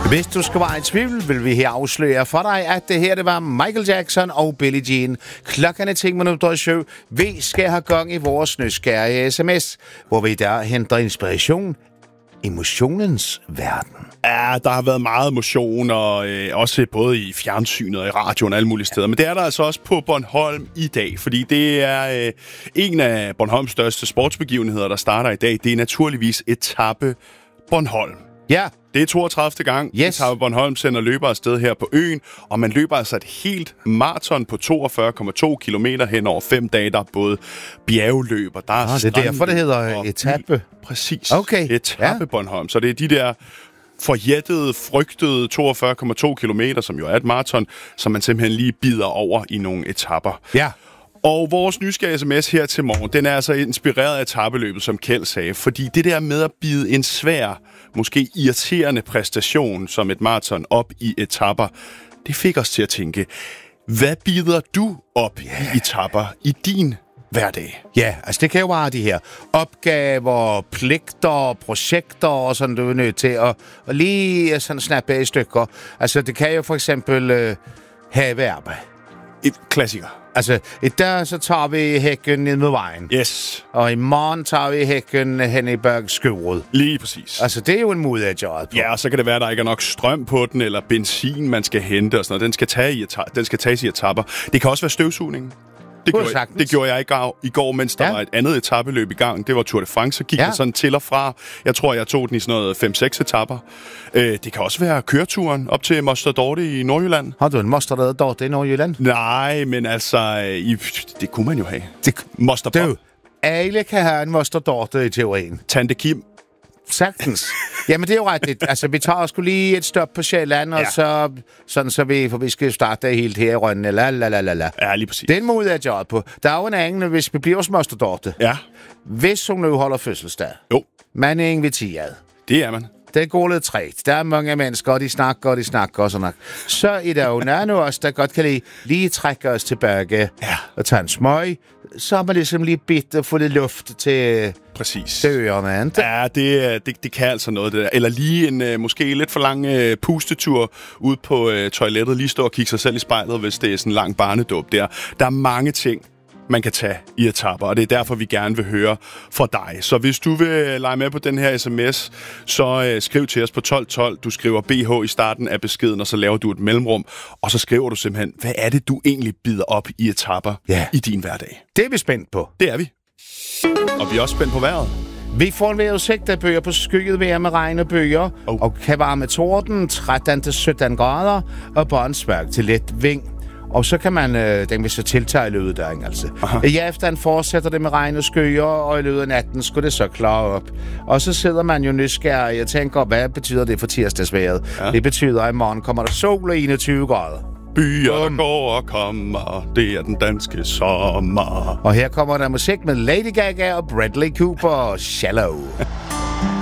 Hvis du skal være i tvivl, vil vi her afsløre for dig, at det her det var Michael Jackson og Billie Jean. Klokken er 10:07. Vi skal have gang i vores nysgerrige sms, hvor vi der henter inspiration i motionens verden. Ja, der har været meget motion, og også både i fjernsynet og i radioen og alle mulige steder. Men det er der altså også på Bornholm i dag, fordi det er en af Bornholms største sportsbegivenheder, der starter i dag. Det er naturligvis Etape Bornholm. Ja. Det er 32. gang, Etape Bornholm sender løbere afsted her på øen, og man løber altså et helt maraton på 42,2 kilometer hen over 5 dage. Der er både bjergløber, der er det er derfor, det hedder Etape. Præcis. Okay. Etape Bornholm. Så det er de der forjættede, frygtede 42,2 kilometer, som jo er et maraton, som man simpelthen lige bider over i nogle etapper. Ja. Og vores nysgerrige sms her til morgen, den er altså inspireret af etapeløbet, som Kjeld sagde. Fordi det der med at bide en svær, måske irriterende præstation som et maraton op i etapper, det fik os til at tænke, hvad bider du op i etapper i din hverdag? Ja, altså det kan jo være de her opgaver, pligter, projekter og sådan, du er nødt til at lige sådan snappe af i stykker. Altså det kan jo for eksempel have arbejde. Et klassiker. Altså, i dag så tager vi hækken ned med vejen. Yes. Og i morgen tager vi hækken hen i Bergskuret. Lige præcis. Altså, det er jo en måde at gøre det på. Ja, og så kan det være, at der ikke er nok strøm på den, eller benzin, man skal hente og sådan noget. Den skal tages i etapper. Det kan også være støvsugning. Det gjorde jeg i går, mens der var et andet etapeløb i gang. Det var Tour de France, så gik jeg sådan til og fra. Jeg tror, jeg tog den i sådan noget 5-6 etapper. Det kan også være køreturen op til Moster Dorte i Nordjylland. Har du en Moster Dorte i Nordjylland? Nej, men altså, det kunne man jo have. Moster Bob. Alle kan have en Moster Dorte i teorien. Tante Kim. Sagtens. Jamen, det er jo rigtigt. Altså, vi tager sgu lige et stop på Sjælland, og så vi skal starte helt her i Rønne. Ja, lige præcis. Det er en måde at gøre på. Der er jo en anden, hvis vi bliver hos Moster Dorte. Ja. Hvis hun nu holder fødselsdag. Jo. Man er inviteret. Det er man. Det går lidt træt. Der er mange mennesker, og de snakker og sådan noget. Så er der jo nogen af os, der godt kan lige trække os tilbage og tage en smøg. Så har man ligesom lige bidt og få lidt luft til ørerne. Ja, det kan altså noget, det der. Eller lige en måske lidt for lang pustetur ud på toilettet. Lige stå og kigge sig selv i spejlet, hvis det er sådan en lang barnedåb der. Der er mange ting, man kan tage i etapper, og det er derfor, vi gerne vil høre fra dig. Så hvis du vil lege med på den her sms, så skriv til os på 1212. Du skriver BH i starten af beskeden, og så laver du et mellemrum, og så skriver du simpelthen, hvad er det, du egentlig bider op i etapper i din hverdag? Det er vi spændt på. Det er vi. Og vi er også spændt på vejret. Vi får en vejrudsigt af bøger på skygget vejr med regn og bølger, og kan være med torden 13-17 grader, og båndsværk til let vind. Og så kan man, den vil så tiltage i løbet af dagen, altså. I aften fortsætter det med regn og skyer, og i løbet af natten skulle det så klare op. Og så sidder man jo nysgerrig og tænker, hvad betyder det for tirsdagsvejret? Ja. Det betyder, at i morgen kommer der sol og 21 grader. Byer, der går og kommer, det er den danske sommer. Og her kommer der musik med Lady Gaga og Bradley Cooper og Shallow.